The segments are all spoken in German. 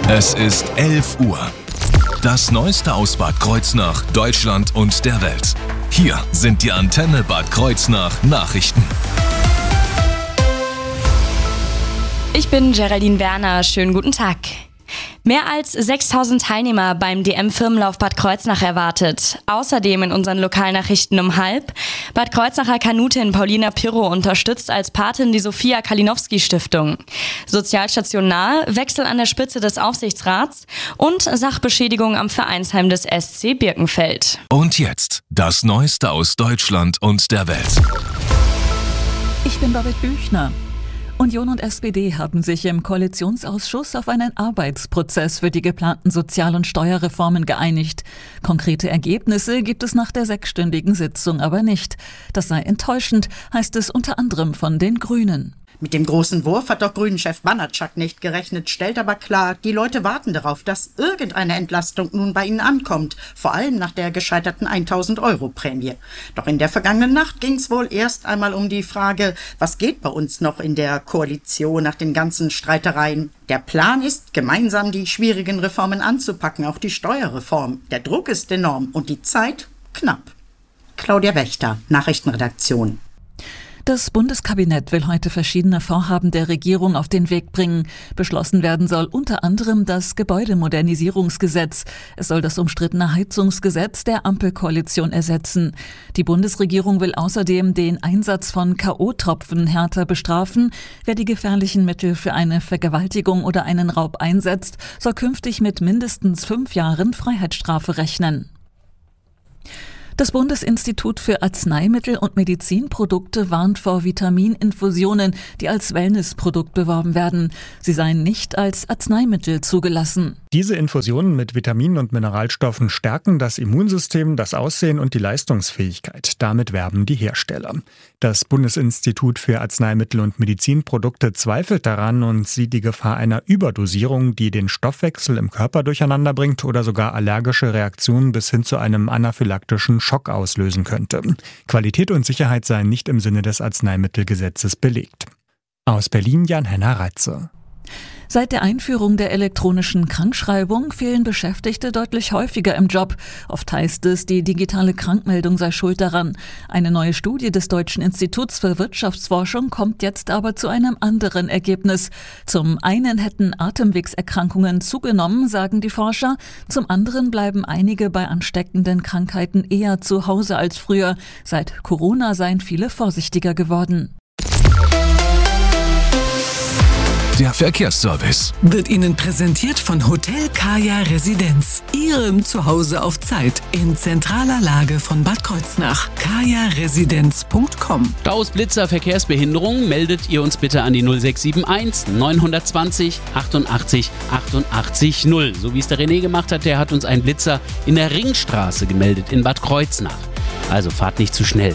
Es ist 11 Uhr. Das Neueste aus Bad Kreuznach, Deutschland und der Welt. Hier sind die Antenne Bad Kreuznach Nachrichten. Ich bin Geraldine Werner, schönen guten Tag. Mehr als 6.000 Teilnehmer beim DM-Firmenlauf Bad Kreuznach erwartet. Außerdem in unseren Lokalnachrichten um 12:30. Bad Kreuznacher Kanutin Paulina Pirro unterstützt als Patin die Sophia Kalinowski Stiftung. Sozialstation Nahe, Wechsel an der Spitze des Aufsichtsrats und Sachbeschädigung am Vereinsheim des SC Birkenfeld. Und jetzt das Neueste aus Deutschland und der Welt. Ich bin Babette Büchner. Union und SPD haben sich im Koalitionsausschuss auf einen Arbeitsprozess für die geplanten Sozial- und Steuerreformen geeinigt. Konkrete Ergebnisse gibt es nach der 6-stündigen Sitzung aber nicht. Das sei enttäuschend, heißt es unter anderem von den Grünen. Mit dem großen Wurf hat doch Grünen-Chef Banatschak nicht gerechnet, stellt aber klar, die Leute warten darauf, dass irgendeine Entlastung nun bei ihnen ankommt, vor allem nach der gescheiterten 1.000-Euro-Prämie. Doch in der vergangenen Nacht ging es wohl erst einmal um die Frage, was geht bei uns noch in der Koalition nach den ganzen Streitereien? Der Plan ist, gemeinsam die schwierigen Reformen anzupacken, auch die Steuerreform. Der Druck ist enorm und die Zeit knapp. Claudia Wächter, Nachrichtenredaktion. Das Bundeskabinett will heute verschiedene Vorhaben der Regierung auf den Weg bringen. Beschlossen werden soll unter anderem das Gebäudemodernisierungsgesetz. Es soll das umstrittene Heizungsgesetz der Ampelkoalition ersetzen. Die Bundesregierung will außerdem den Einsatz von K.O.-Tropfen härter bestrafen. Wer die gefährlichen Mittel für eine Vergewaltigung oder einen Raub einsetzt, soll künftig mit mindestens 5 Jahren Freiheitsstrafe rechnen. Das Bundesinstitut für Arzneimittel und Medizinprodukte warnt vor Vitamininfusionen, die als Wellnessprodukt beworben werden. Sie seien nicht als Arzneimittel zugelassen. Diese Infusionen mit Vitaminen und Mineralstoffen stärken das Immunsystem, das Aussehen und die Leistungsfähigkeit. Damit werben die Hersteller. Das Bundesinstitut für Arzneimittel und Medizinprodukte zweifelt daran und sieht die Gefahr einer Überdosierung, die den Stoffwechsel im Körper durcheinander bringt oder sogar allergische Reaktionen bis hin zu einem anaphylaktischen Schock auslösen könnte. Qualität und Sicherheit seien nicht im Sinne des Arzneimittelgesetzes belegt. Aus Berlin Jan-Henner Reitze. Seit der Einführung der elektronischen Krankschreibung fehlen Beschäftigte deutlich häufiger im Job. Oft heißt es, die digitale Krankmeldung sei schuld daran. Eine neue Studie des Deutschen Instituts für Wirtschaftsforschung kommt jetzt aber zu einem anderen Ergebnis. Zum einen hätten Atemwegserkrankungen zugenommen, sagen die Forscher. Zum anderen bleiben einige bei ansteckenden Krankheiten eher zu Hause als früher. Seit Corona seien viele vorsichtiger geworden. Der Verkehrsservice wird Ihnen präsentiert von Hotel Kaya Residenz. Ihrem Zuhause auf Zeit in zentraler Lage von Bad Kreuznach. kajaresidenz.com. Staus, Blitzer, Verkehrsbehinderung meldet ihr uns bitte an die 0671 920 88 88 0. So wie es der René gemacht hat, der hat uns einen Blitzer in der Ringstraße gemeldet in Bad Kreuznach. Also fahrt nicht zu schnell.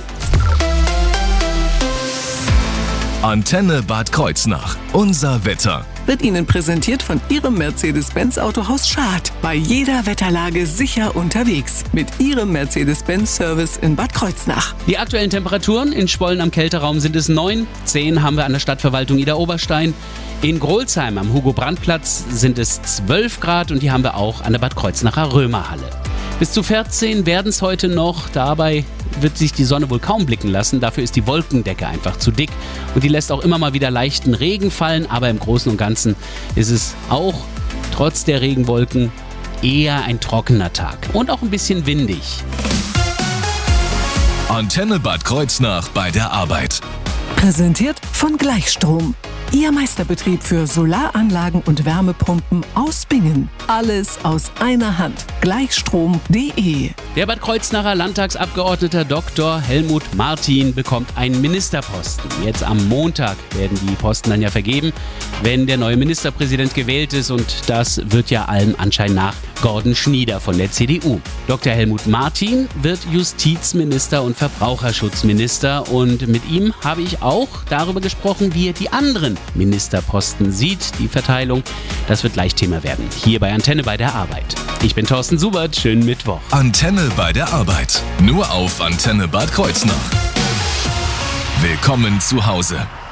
Antenne Bad Kreuznach. Unser Wetter. Wird Ihnen präsentiert von Ihrem Mercedes-Benz Autohaus Schad. Bei jeder Wetterlage sicher unterwegs. Mit Ihrem Mercedes-Benz-Service in Bad Kreuznach. Die aktuellen Temperaturen in Spollen am Kälteraum sind es 9. 10 haben wir an der Stadtverwaltung Idar-Oberstein. In Grolsheim am Hugo-Brandt-Platz sind es 12 Grad und die haben wir auch an der Bad Kreuznacher Römerhalle. Bis zu 14 werden es heute noch. Dabei wird sich die Sonne wohl kaum blicken lassen. Dafür ist die Wolkendecke einfach zu dick. Und die lässt auch immer mal wieder leichten Regen fallen. Aber im Großen und Ganzen ist es auch trotz der Regenwolken eher ein trockener Tag. Und auch ein bisschen windig. Antenne Bad Kreuznach bei der Arbeit. Präsentiert von Gleichstrom. Ihr Meisterbetrieb für Solaranlagen und Wärmepumpen aus Bingen. Alles aus einer Hand. Gleichstrom.de. Der Bad Kreuznacher Landtagsabgeordneter Dr. Helmut Martin bekommt einen Ministerposten. Jetzt am Montag werden die Posten dann ja vergeben, wenn der neue Ministerpräsident gewählt ist. Und das wird ja allem Anschein nach Gordon Schnieder von der CDU. Dr. Helmut Martin wird Justizminister und Verbraucherschutzminister. Und mit ihm habe ich auch darüber gesprochen, wie er die anderen Ministerposten sieht, die Verteilung. Das wird gleich Thema werden, hier bei Antenne bei der Arbeit. Ich bin Thorsten Subert, schönen Mittwoch. Antenne bei der Arbeit, nur auf Antenne Bad Kreuznach. Willkommen zu Hause.